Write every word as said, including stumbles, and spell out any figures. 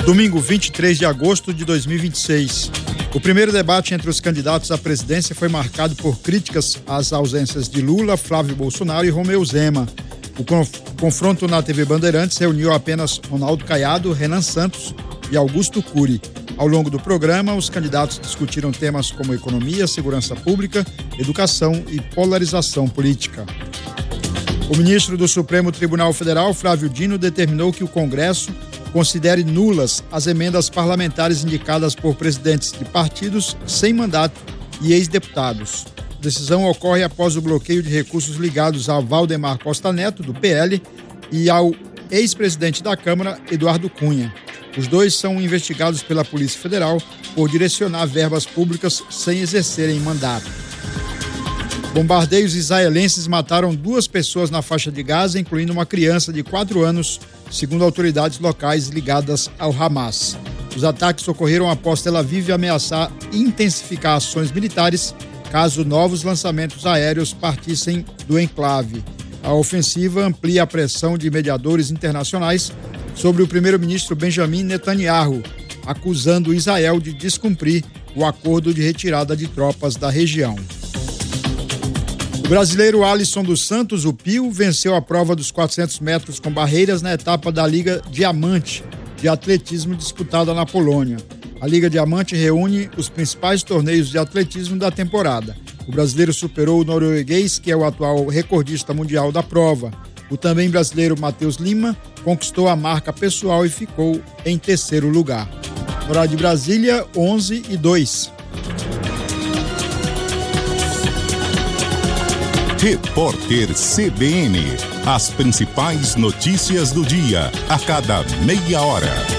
Domingo, vinte e três de agosto de dois mil e vinte e seis. O primeiro debate entre os candidatos à presidência foi marcado por críticas às ausências de Lula, Flávio Bolsonaro e Romeu Zema. O confronto na T V Bandeirantes reuniu apenas Ronaldo Caiado, Renan Santos e Augusto Cury. Ao longo do programa, os candidatos discutiram temas como economia, segurança pública, educação e polarização política. O ministro do Supremo Tribunal Federal, Flávio Dino, determinou que o Congresso considere nulas as emendas parlamentares indicadas por presidentes de partidos sem mandato e ex-deputados. A decisão ocorre após o bloqueio de recursos ligados a Valdemar Costa Neto, do P L, e ao ex-presidente da Câmara, Eduardo Cunha. Os dois são investigados pela Polícia Federal por direcionar verbas públicas sem exercerem mandato. Bombardeios israelenses mataram duas pessoas na faixa de Gaza, incluindo uma criança de quatro anos, segundo autoridades locais ligadas ao Hamas. Os ataques ocorreram após Tel Aviv ameaçar intensificar ações militares caso novos lançamentos aéreos partissem do enclave. A ofensiva amplia a pressão de mediadores internacionais sobre o primeiro-ministro Benjamin Netanyahu, acusando Israel de descumprir o acordo de retirada de tropas da região. O brasileiro Alisson dos Santos, o Pio, venceu a prova dos quatrocentos metros com barreiras na etapa da Liga Diamante de atletismo disputada na Polônia. A Liga Diamante reúne os principais torneios de atletismo da temporada. O brasileiro superou o norueguês, que é o atual recordista mundial da prova. O também brasileiro Matheus Lima conquistou a marca pessoal e ficou em terceiro lugar. Horário de Brasília, onze e dois. Repórter C B N. As principais notícias do dia, a cada meia hora.